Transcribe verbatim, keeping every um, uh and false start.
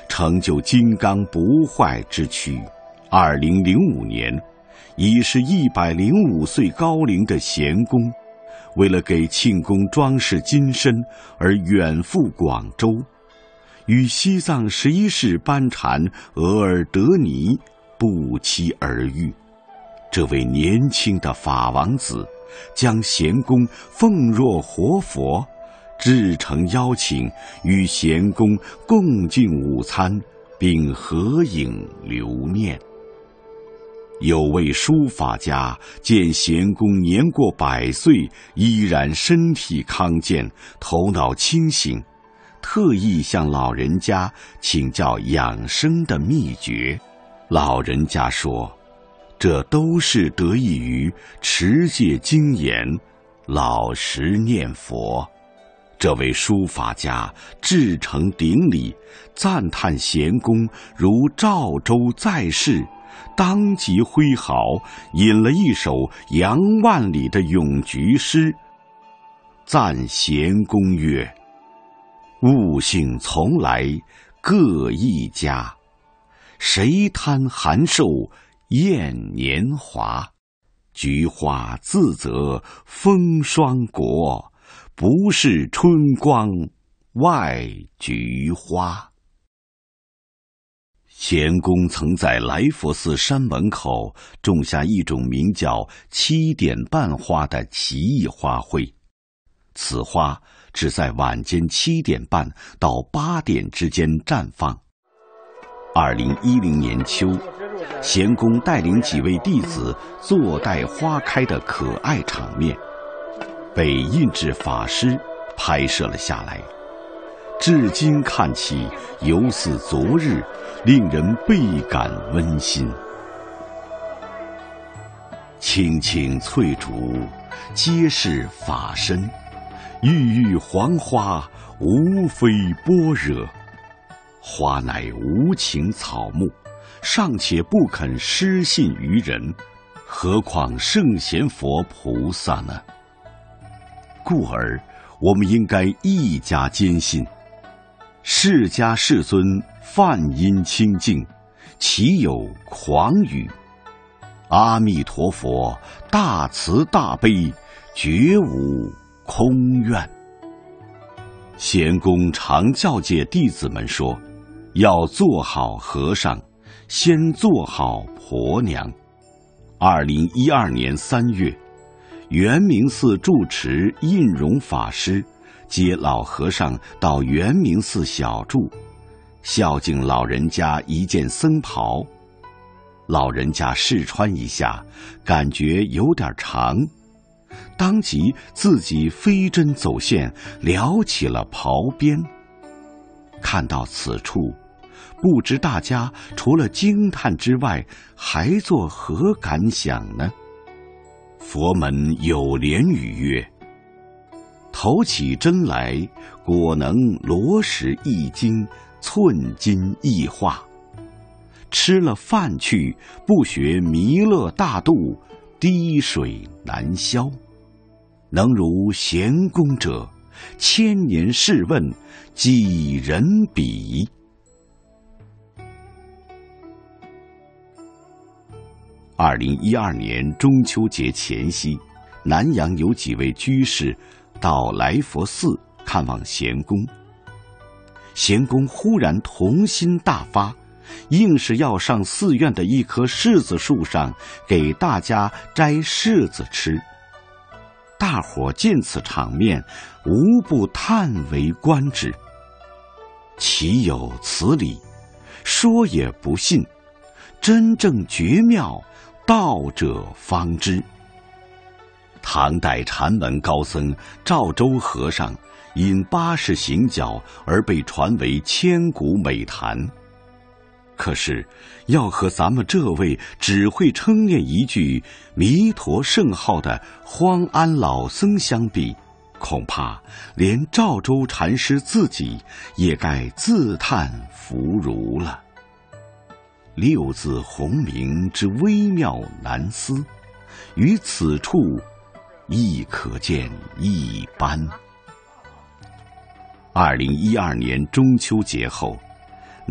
成就金刚不坏之躯。二零零五年，已是一百零五岁高龄的贤公，为了给庆功装饰金身而远赴广州，与西藏十一世班禅额尔德尼不期而遇。这位年轻的法王子将贤公奉若活佛，至诚邀请与贤公共进午餐，并合影留念。有位书法家见贤公年过百岁，依然身体康健，头脑清醒，特意向老人家请教养生的秘诀。老人家说，这都是得益于持戒精严，老实念佛。这位书法家至诚顶礼，赞叹贤公如赵州在世，当即挥毫引了一首杨万里的咏菊诗，赞贤公曰：悟性从来各一家，谁贪寒寿厌年华？菊花自责风霜国，不是春光外菊花。贤公曾在来佛寺山门口种下一种名叫七点半花的奇异花卉，此花只在晚间七点半到八点之间绽放。二零一零年秋，贤公带领几位弟子坐待花开的可爱场面，被印制法师拍摄了下来。至今看起犹似昨日，令人倍感温馨。青青翠竹，皆是法身，郁郁黄花，无非般若。花乃无情草木，尚且不肯失信于人，何况圣贤佛菩萨呢？故而我们应该一家坚信，释迦世尊梵音清净，岂有狂语？阿弥陀佛大慈大悲，绝无空愿。贤公常教诫弟子们说，要做好和尚，先做好婆娘。二零一二年三月，圆明寺住持印容法师接老和尚到圆明寺小住，孝敬老人家一件僧袍。老人家试穿一下，感觉有点长，当即自己飞针走线撩起了袍边。看到此处，不知大家除了惊叹之外，还作何感想呢？佛门有莲语曰：头起针来，果能罗石一经，寸金一画。吃了饭去，不学弥勒大度，滴水难消。能如贤公者，千年试问，几人比？二零一二年中秋节前夕，南阳有几位居士到来佛寺看望贤公。贤公忽然童心大发，硬是要上寺院的一棵柿子树上给大家摘柿子吃。大伙见此场面，无不叹为观止。岂有此理？说也不信，真正绝妙，道者方知。唐代禅门高僧赵州和尚因八十行脚而被传为千古美谈。可是要和咱们这位只会称念一句弥陀圣号的荒安老僧相比，恐怕连赵州禅师自己也该自叹弗如了。六字洪名之微妙难思，于此处亦可见一斑。二零一二年中秋节后，